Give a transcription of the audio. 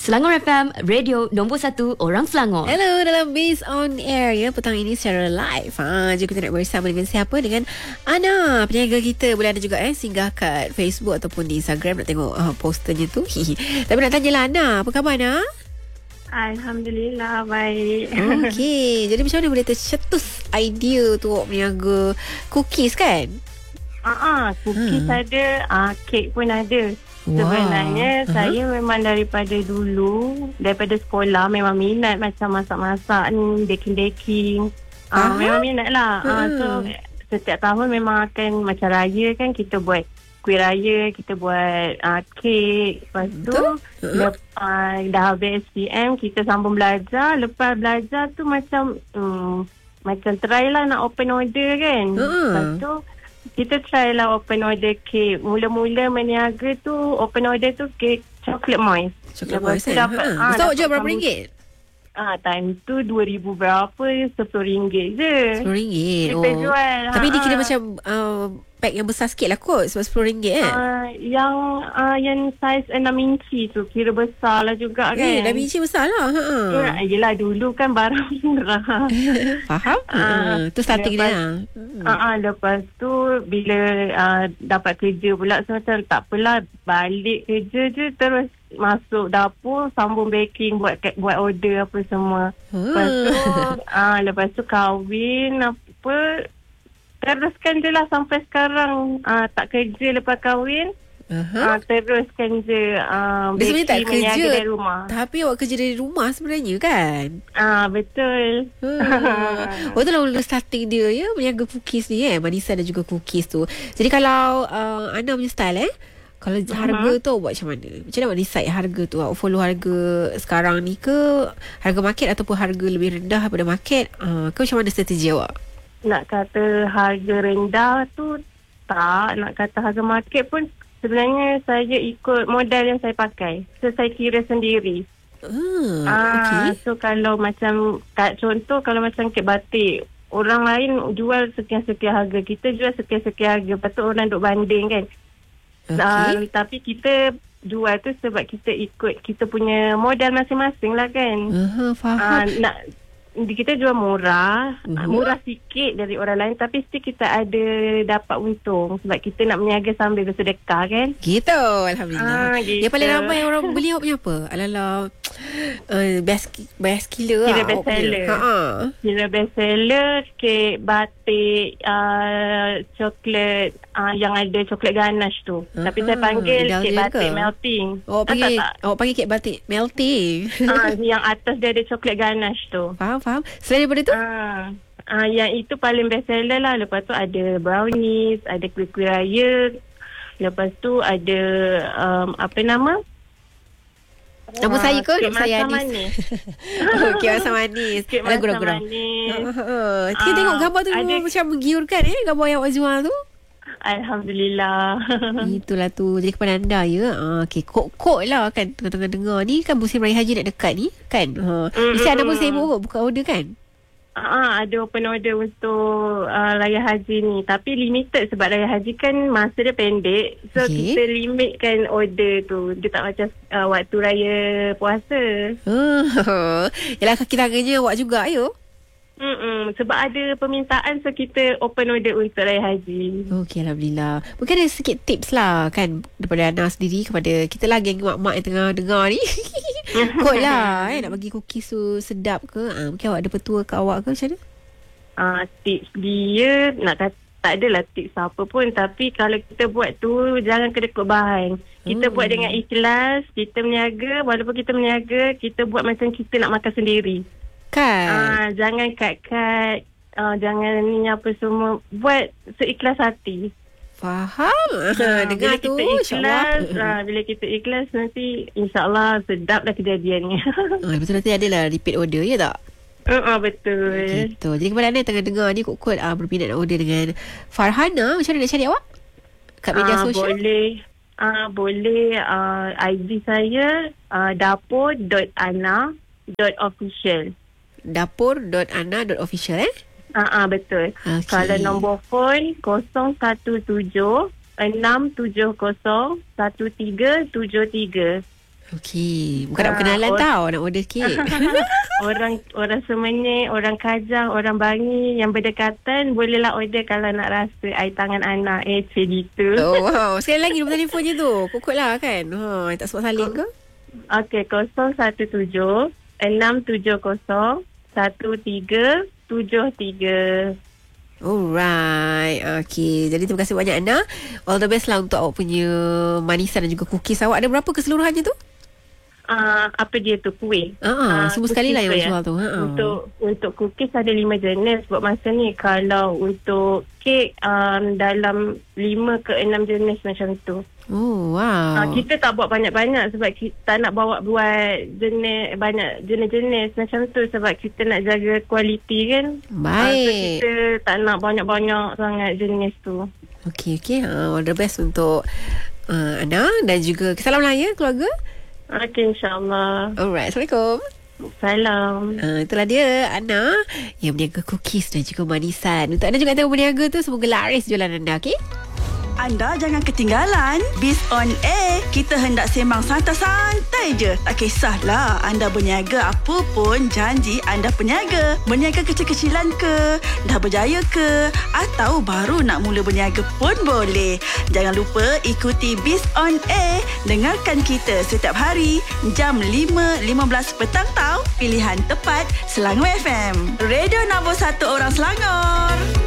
Selangor FM, radio nombor 1 orang Selangor. Hello, dalam Based on Air ya, petang ini secara live. Jadi kita nak bersama dengan siapa? Dengan Ana, peniaga kita. Boleh ada juga singgah kat Facebook ataupun di Instagram nak tengok posternya tu. Tapi nak tanya lah Ana, apa khabar Ana? Alhamdulillah, baik. Okey, jadi macam mana boleh tercetus idea tu awak berniaga cookies kan? Cookies ada, kek pun ada. Wow. Sebenarnya saya memang daripada dulu, daripada sekolah memang minat macam masak-masak ni, baking. Memang minat lah. So setiap tahun memang akan macam raya kan, kita buat kuih raya, kita buat kek. Lepas tu dah habis SPM, kita sambung belajar. Lepas belajar tu macam try lah nak open order kan. Lepas tu kita try lah open order kek. Mula-mula meniaga tu open order tu kek chocolate moist. Chocolate moist dapat. Tahu jual berapa ringgit? Time tu 2000 berapa, RM10 je. RM10. Kita jual. Tapi dia kira macam pack yang besar sikit lah kot, sebab RM10 kan? Yang saiz 6 inci tu kira besar lah juga kan. 6 inci besar lah. Yelah dulu kan barang murah. Faham? Tu starting dia. Lepas tu bila dapat kerja pula, so macam tak apalah, balik kerja je terus masuk dapur, sambung baking, buat order apa semua. Lepas tu kahwin apa, teruskan je lah sampai sekarang. Tak kerja lepas kahwin. Teruskan je baking, tak kerja dari rumah. Tapi awak kerja dari rumah sebenarnya kan? Betul. Betul lah mula starting dia ya, berniaga cookies ni Manisa dan juga cookies tu. Jadi kalau Ana punya style kalau harga tu buat macam mana? Macam mana awak decide harga tu? Awak follow harga sekarang ni ke harga market ataupun harga lebih rendah daripada market? Ke macam mana strategi awak? Nak kata harga rendah tu tak. Nak kata harga market pun sebenarnya saya ikut modal yang saya pakai. So saya kira sendiri. Okay. So kalau macam contoh kalau macam kek batik, orang lain jual sekian-sekian harga, kita jual sekian-sekian harga. Lepas tu orang duk banding kan. Tapi kita jual tu sebab kita ikut kita punya modal masing-masing lah kan. Faham. Kita jual murah sikit dari orang lain, tapi still kita ada dapat untung sebab kita nak berniaga sambil bersedekah kan. Gitu, Alhamdulillah. Gitu. Yang paling ramai orang beli awak punya apa? Alala best killer lah. Best seller. Kira best seller, kek batik, coklat yang ada coklat ganache tu. Tapi saya panggil kek batik melting. Awak panggil kek batik melting. Yang atas dia ada coklat ganache tu. Faham. Selain daripada tu? Yang itu paling best seller lah. Lepas tu ada brownies, ada kuih-kuih raya. Lepas tu ada apa nama? Nama saya ke? Kek saya masam manis. Kek masam manis. Kek masam manis. Kita tengok gambar tu macam menggiurkan gambar yang awak jual tu. Alhamdulillah. Itulah tu. Jadi kepada anda okay, kok lah kan tengah-tengah dengar ni kan musim raya haji nak dekat ni kan. Mesti anda pun sibuk kot buka order kan. Ada open order untuk raya haji ni, tapi limited sebab raya haji kan masa dia pendek. So kita limitkan order tu. Dia tak macam waktu raya puasa. Yalah kaki tangannya awak juga sebab ada permintaan, so kita open order untuk raya haji. Okey, Alhamdulillah. Mungkin ada sikit tips lah kan daripada Ana sendiri kepada kita lah geng mak-mak yang tengah dengar ni. Kot lah nak bagi cookies tu sedap ke. Mungkin awak ada petua ke awak ke macam mana? Tips dia nak kata tak adalah tips apa pun, tapi kalau kita buat tu jangan kedekut bahan. Kita buat dengan ikhlas. Kita berniaga, walaupun kita berniaga, kita buat macam kita nak makan sendiri kan. Jangan cut, jangan ni apa semua, buat seikhlas hati. Faham. Bila kita ikhlas, bila kita ikhlas nanti insyaAllah sedap lah kejadiannya. Betul, nanti adalah repeat order ya tak? Betul. Gitu. Jadi kepada anda yang tengah dengar ni kot berminat nak order dengan Farhana, macam mana nak cari awak? Kat media sosial? Boleh IG saya dapur.ana.official. Dapur.ana.official betul. Kalau nombor phone 017 670 1373. Okey. Bukan nak berkenalan tau, nak order kek. Orang Semenyih, orang Kajang, orang Bangi yang berdekatan bolehlah order kalau nak rasa air tangan anak. Macam gitu. Oh wow. Sekali lagi nombor telefonnya tu. Kokot lah kan. Tak sebab salin ke? Okey, 017 670 1373. Alright. Okay. Jadi terima kasih banyak Ana. All the best lah untuk awak punya manisan dan juga cookies awak. Ada berapa keseluruhannya tu? Apa dia tu, kuih. Semua sekali lah yang jual tu. Untuk cookies ada 5 jenis buat masa ni. Kalau untuk kek dalam 5 ke 6 jenis macam tu. Oh wow. Kita tak buat banyak-banyak sebab kita tak nak buat jenis banyak jenis-jenis macam tu sebab kita nak jaga kualiti kan. Baik. So kita tak nak banyak-banyak sangat jenis tu. Okay. All the best untuk Ana dan juga salam lah ya keluarga. Okay, insyaAllah. Alright, Assalamualaikum. Salam. Itulah dia Ana yang berniaga cookies dan juga manisan. Untuk anda juga yang berniaga tu, semoga laris jualan anda, okey? Anda jangan ketinggalan Biz on Air. Kita hendak sembang santai-santai je. Tak kisahlah anda berniaga apa pun, janji anda peniaga. Berniaga kecil-kecilan ke, dah berjaya ke, atau baru nak mula berniaga pun boleh. Jangan lupa ikuti Biz on Air. Dengarkan kita setiap hari jam 5.15 petang tau. Pilihan tepat Selangor FM. Radio nombor 1 orang Selangor.